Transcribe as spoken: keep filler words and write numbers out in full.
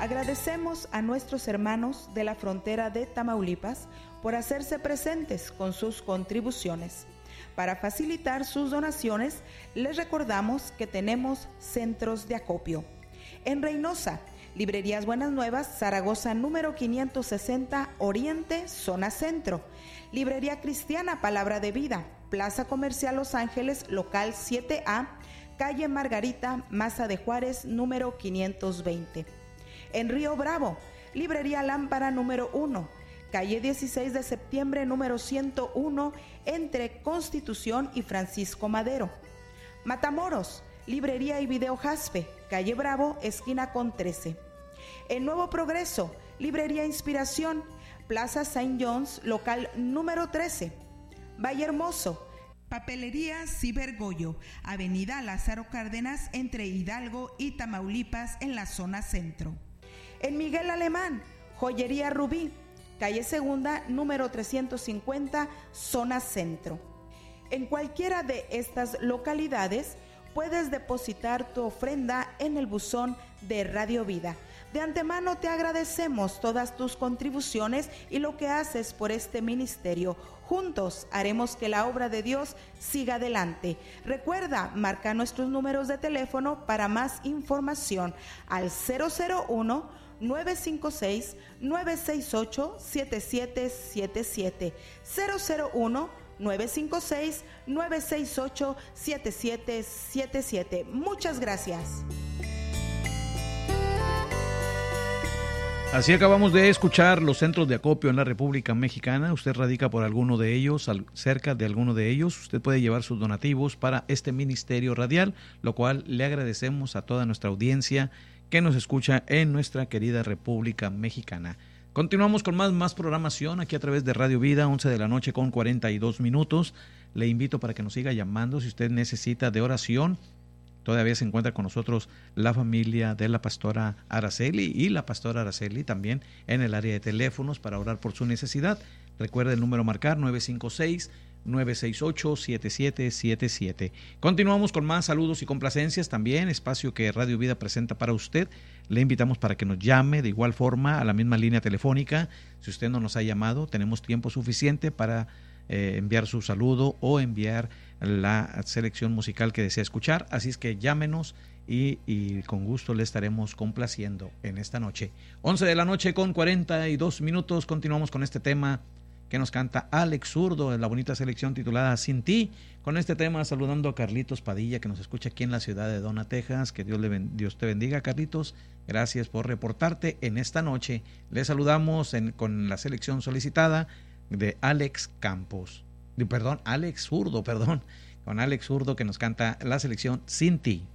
Agradecemos a nuestros hermanos de la frontera de Tamaulipas por hacerse presentes con sus contribuciones. Para facilitar sus donaciones, les recordamos que tenemos centros de acopio. En Reynosa, Librerías Buenas Nuevas, Zaragoza número quinientos sesenta, Oriente, Zona Centro. Librería Cristiana Palabra de Vida, Plaza Comercial Los Ángeles, local siete A, calle Margarita, Maza de Juárez, número quinientos veinte. En Río Bravo, Librería Lámpara número uno, calle dieciséis de septiembre, número ciento uno, entre Constitución y Francisco Madero. Matamoros, Librería y Video Jaspe, calle Bravo, esquina con trece. En Nuevo Progreso, Librería Inspiración, Plaza Saint John's, local número trece. Valle Hermoso, Papelería Cibergoyo, Avenida Lázaro Cárdenas, entre Hidalgo y Tamaulipas, en la zona centro. En Miguel Alemán, Joyería Rubí, calle Segunda, número trescientos cincuenta, zona centro. En cualquiera de estas localidades puedes depositar tu ofrenda en el buzón de Radio Vida. De antemano te agradecemos todas tus contribuciones y lo que haces por este ministerio. Juntos haremos que la obra de Dios siga adelante. Recuerda, marca nuestros números de teléfono para más información al cero cero uno, nueve cinco seis, nueve seis ocho, siete siete siete siete, cero cero uno, nueve cinco seis, nueve seis ocho, siete siete siete siete. Muchas gracias. Así acabamos de escuchar los centros de acopio en la República Mexicana. Usted radica por alguno de ellos, al, cerca de alguno de ellos. Usted puede llevar sus donativos para este ministerio radial, lo cual le agradecemos a toda nuestra audiencia que nos escucha en nuestra querida República Mexicana. Continuamos con más, más programación aquí a través de Radio Vida, once de la noche con cuarenta y dos minutos. Le invito para que nos siga llamando si usted necesita de oración. Todavía se encuentra con nosotros la familia de la pastora Araceli y la pastora Araceli también en el área de teléfonos para orar por su necesidad. Recuerde el número a marcar nueve cinco seis, nueve seis ocho, siete siete siete siete. Continuamos con más saludos y complacencias también, espacio que Radio Vida presenta para usted. Le invitamos para que nos llame de igual forma a la misma línea telefónica. Si usted no nos ha llamado, tenemos tiempo suficiente para eh, enviar su saludo o enviar la selección musical que desea escuchar. Así es que llámenos y, y con gusto le estaremos complaciendo en esta noche. once de la noche con cuarenta y dos minutos. Continuamos con este tema que nos canta Alex Zurdo en la bonita selección titulada Sin Ti. Con este tema saludando a Carlitos Padilla, que nos escucha aquí en la ciudad de Dona, Texas. Que Dios, le ben, Dios te bendiga, Carlitos. Gracias por reportarte en esta noche. Le saludamos en, con la selección solicitada de Alex Campos. Perdón, Alex Zurdo, perdón. Con Alex Zurdo, que nos canta la selección Sin Ti.